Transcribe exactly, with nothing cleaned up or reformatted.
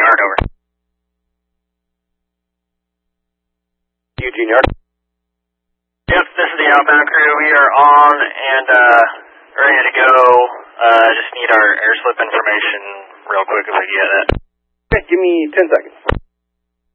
Yard, over. Eugene Yard. Yep, this is the outbound crew. We are on and uh, ready to go. Uh, just need our air slip information real quick if we get it. Okay, give me ten seconds.